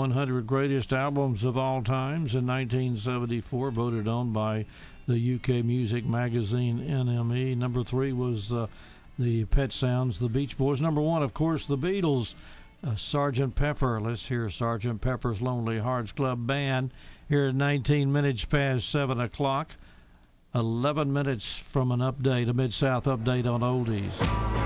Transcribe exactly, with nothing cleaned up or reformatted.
one hundred Greatest Albums of All Times in nineteen seventy-four, voted on by the U K music magazine N M E. Number three was uh, the Pet Sounds, the Beach Boys. Number one, of course, the Beatles, uh, Sergeant Pepper. Let's hear Sergeant Pepper's Lonely Hearts Club Band here at nineteen minutes past seven o'clock. eleven minutes from an update, a Mid-South update on oldies.